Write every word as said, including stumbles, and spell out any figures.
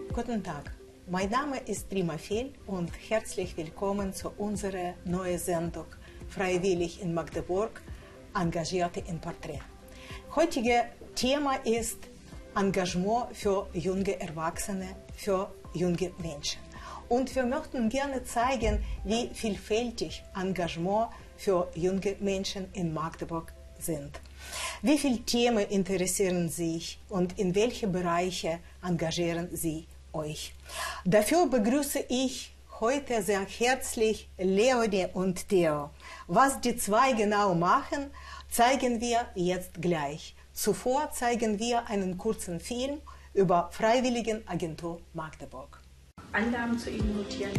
Guten Tag, mein Name ist Rima Fehl und herzlich willkommen zu unserer neuen Sendung Freiwillig in Magdeburg, Engagierte im Porträt. Heutiges Thema ist Engagement für junge Erwachsene, für junge Menschen. Und wir möchten gerne zeigen, wie vielfältig Engagement für junge Menschen in Magdeburg sind. Wie viele Themen interessieren Sie und in welche Bereiche engagieren Sie euch? Dafür begrüße ich heute sehr herzlich Leonie und Theo. Was die zwei genau machen, zeigen wir jetzt gleich. Zuvor zeigen wir einen kurzen Film über Freiwilligenagentur Magdeburg. Angaben zu Ihnen notieren,